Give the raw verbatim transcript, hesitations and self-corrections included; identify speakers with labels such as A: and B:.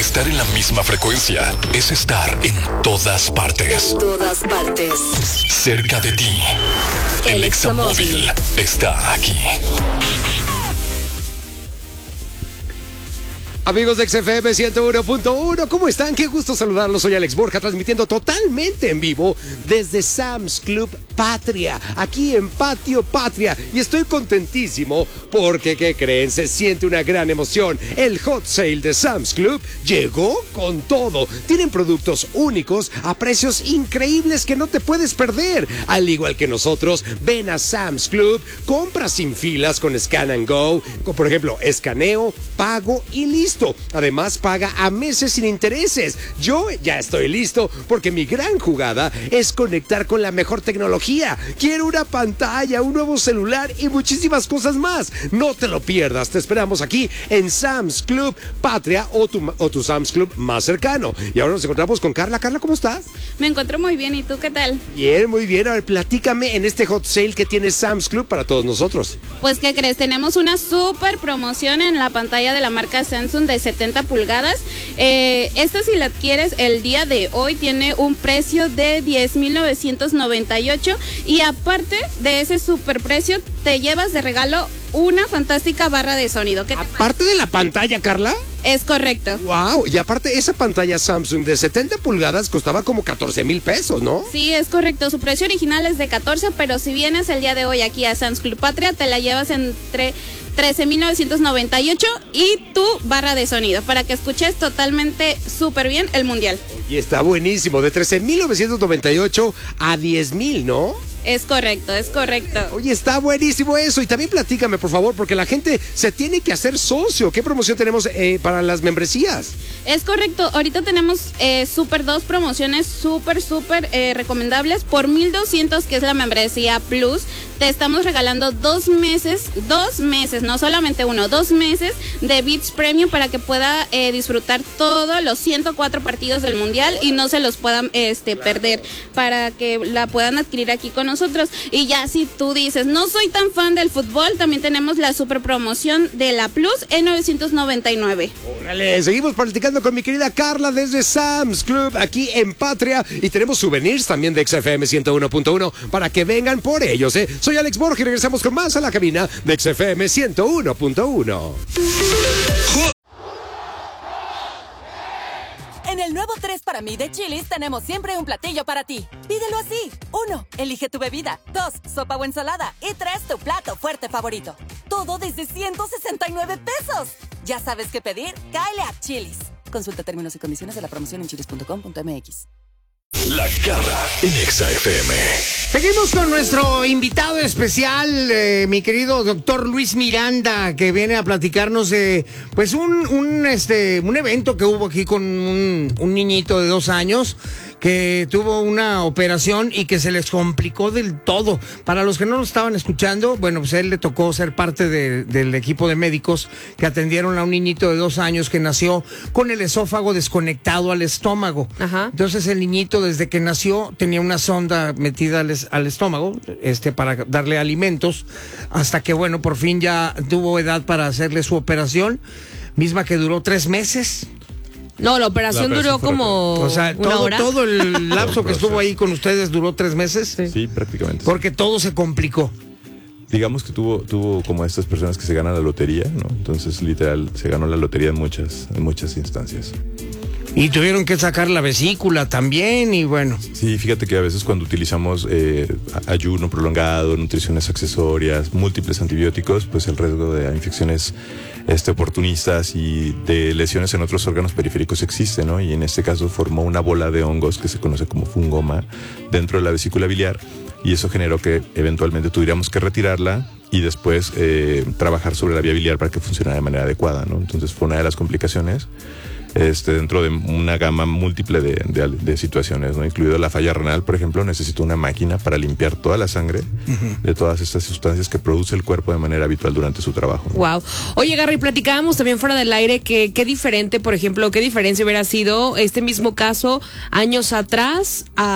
A: Estar en la misma frecuencia es estar en todas partes.
B: En todas partes.
A: Cerca de ti. El Examóvil está aquí.
C: Amigos de X F M ciento uno punto uno, ¿cómo están? Qué gusto saludarlos. Soy Alex Borja, transmitiendo totalmente en vivo desde Sam's Club Patria, aquí en Patio Patria. Y estoy contentísimo porque, ¿qué creen? Se siente una gran emoción. El hot sale de Sam's Club llegó con todo. Tienen productos únicos a precios increíbles que no te puedes perder. Al igual que nosotros, ven a Sam's Club, compra sin filas con Scan and Go. Con, por ejemplo, escaneo, pago y listo. Además, paga a meses sin intereses. Yo ya estoy listo porque mi gran jugada es conectar con la mejor tecnología. Quiero una pantalla, un nuevo celular y muchísimas cosas más. No te lo pierdas. Te esperamos aquí en Sam's Club Patria o tu, o tu Sam's Club más cercano. Y ahora nos encontramos con Carla. Carla, ¿cómo estás?
D: Me encuentro muy bien. ¿Y tú qué tal?
C: Bien, muy bien. A ver, platícame en este hot sale que tiene Sam's Club para todos nosotros.
D: Pues, ¿qué crees? Tenemos una súper promoción en la pantalla de la marca Samsung de setenta pulgadas. Eh, esta, si la adquieres el día de hoy, tiene un precio de diez mil novecientos noventa y ocho, y aparte de ese super precio te llevas de regalo una fantástica barra de sonido. ¿Qué te
C: Aparte de la pantalla, Carla.
D: Es correcto.
C: Wow, y aparte esa pantalla Samsung de setenta pulgadas costaba como catorce mil pesos, ¿no?
D: Sí, es correcto. Su precio original es de catorce, pero si vienes el día de hoy aquí a Sam's Club Patria, te la llevas entre trece mil novecientos noventa y ocho y tu barra de sonido para que escuches totalmente súper bien el mundial.
C: Y está buenísimo, de trece mil novecientos noventa y ocho a diez mil, ¿no?
D: Es correcto, es correcto.
C: Oye, está buenísimo eso. Y también platícame, por favor, porque la gente se tiene que hacer socio. ¿Qué promoción tenemos eh, para las membresías?
D: Es correcto. Ahorita tenemos eh, súper dos promociones súper, súper eh, recomendables. Por mil doscientos, que es la membresía Plus, te estamos regalando dos meses, dos meses, no solamente uno, dos meses de Beats Premium para que pueda eh, disfrutar todos los ciento cuatro partidos del Mundial y no se los puedan este, perder, para que la puedan adquirir aquí con nosotros. Nosotros. Y ya si tú dices, no soy tan fan del fútbol, también tenemos la super promoción de la Plus en novecientos noventa y nueve.
C: Órale, seguimos platicando con mi querida Carla desde Sam's Club aquí en Patria, y tenemos souvenirs también de X F M ciento uno punto uno para que vengan por ellos, ¿eh? Soy Alex Borja y regresamos con más a la cabina de X F M ciento uno punto uno.
E: En el nuevo tres para mí de Chili's tenemos siempre un platillo para ti. Pídelo así. Uno, elige tu bebida. Dos, sopa o ensalada. Y tres, tu plato fuerte favorito. Todo desde ciento sesenta y nueve pesos. ¿Ya sabes qué pedir? Cáele a Chili's. Consulta términos y condiciones de la promoción en chilis punto com punto m x.
A: La Garra en Exa F M.
F: Seguimos con nuestro invitado especial, eh, mi querido doctor Luis Miranda, que viene a platicarnos de pues un, un este un evento que hubo aquí con un, un niñito de dos años que tuvo una operación y que se les complicó del todo. Para los que no lo estaban escuchando, bueno, pues a él le tocó ser parte de, del equipo de médicos que atendieron a un niñito de dos años que nació con el esófago desconectado al estómago.
G: Ajá.
F: Entonces el niñito, desde que nació, tenía una sonda metida al, es, al estómago, este, para darle alimentos, hasta que, bueno, por fin ya tuvo edad para hacerle su operación, misma que duró tres meses.
G: No, la operación,
H: La operación
G: duró como
F: O sea,
G: una
F: todo,
G: hora.
F: todo el lapso que estuvo ahí con ustedes duró tres meses.
G: Sí.
H: Sí, prácticamente.
F: Porque todo se complicó.
H: Digamos que tuvo, tuvo como estas personas que se ganan la lotería, ¿no? Entonces, literal, se ganó la lotería en muchas, en muchas instancias.
F: Y tuvieron que sacar la vesícula también, y bueno.
H: Sí, fíjate que a veces cuando utilizamos eh, ayuno prolongado, nutriciones accesorias, múltiples antibióticos, pues el riesgo de infecciones este, oportunistas y de lesiones en otros órganos periféricos existe, ¿no? Y en este caso formó una bola de hongos que se conoce como fungoma dentro de la vesícula biliar, y eso generó que eventualmente tuviéramos que retirarla y después eh, trabajar sobre la vía biliar para que funcionara de manera adecuada, ¿no? Entonces fue una de las complicaciones Este, dentro de una gama múltiple de, de, de situaciones, ¿no? Incluido la falla renal, por ejemplo, necesito una máquina para limpiar toda la sangre uh-huh. de todas estas sustancias que produce el cuerpo de manera habitual durante su trabajo, ¿no?
G: Wow. Oye, Garry, platicábamos también fuera del aire que qué diferente, por ejemplo, qué diferencia hubiera sido este mismo caso años atrás a